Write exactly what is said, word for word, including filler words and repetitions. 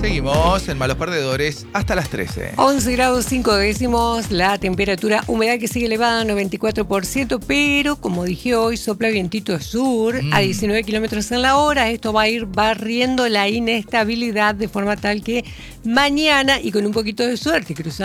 Seguimos en Malos Perdedores hasta las trece. once grados cinco décimos, la temperatura, humedad que sigue elevada, noventa y cuatro por ciento, pero como dije hoy, sopla vientito sur mm. a diecinueve kilómetros en la hora. Esto va a ir barriendo la inestabilidad de forma tal que mañana, y con un poquito de suerte, cruzando